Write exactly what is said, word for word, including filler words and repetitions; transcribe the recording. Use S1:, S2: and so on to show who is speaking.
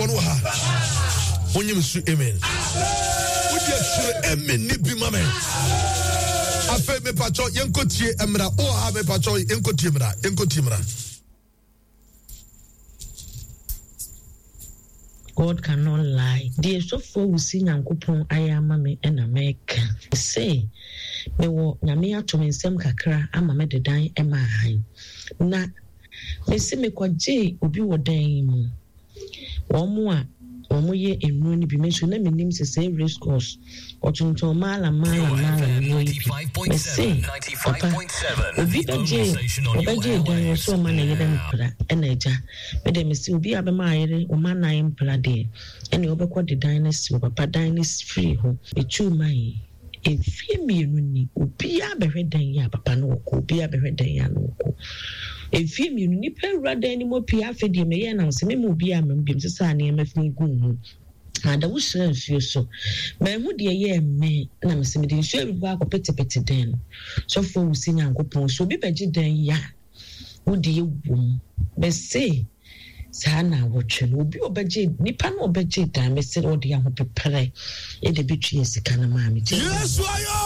S1: no ha. Onyim su amen. Would you sure amen ni bi mama? Afa me pacho yenkotie emra o ha me pacho yenkotie emra yenkotie emra.
S2: God cannot lie. Dear so for we see Yankopon ayama me and America. Say me wo nyame ato me nsem kakra ama me dedan e ma han. Na me se me kwaje obi wo dan mu. Wo mu a omo ye enu ni bi me so na me nim se say race course. Otunto mala mala mala no yi. Me say ninety-five point seven. Obi baje baje dan so ma na yedam pra na eja. Me dem se obi abema ayere o ma na yem pra de. Ene obekọ de dynasty papa dynasty free ho. Echu mai efie mienu ni obi abehwe dan ya papa no ko obi abehwe dan ya no ko. Efie mienu ni pe rada ni mo pia afedie me ye na se me mo obi amambiem se sa na e mafini gun. Ada wo sere nsuo so ma hu de ye me na me se me de nsuo bi ba akopete pete den so fo wo si Nyankopon so bi beji den ya wo de ye wom be se sa na wo twe no bi obeje nipa na obeje dan me se wo de ya ho pepere e de betwie sika na ma me
S1: Yes, why